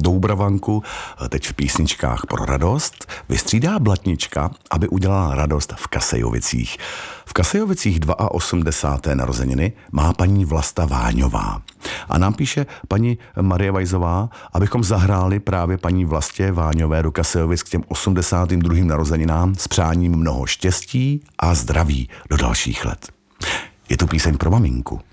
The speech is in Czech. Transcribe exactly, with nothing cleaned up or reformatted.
Doubravanku teď v písničkách pro radost vystřídá Blatnička, aby udělala radost v Kasejovicích. V Kasejovicích osmdesátého druhého narozeniny má paní Vlasta Váňová. A nám píše paní Marie Vajzová, abychom zahráli právě paní Vlastě Váňové do Kasejovic k těm osmdesátým druhým narozeninám s přáním mnoho štěstí a zdraví do dalších let. Je tu píseň pro maminku.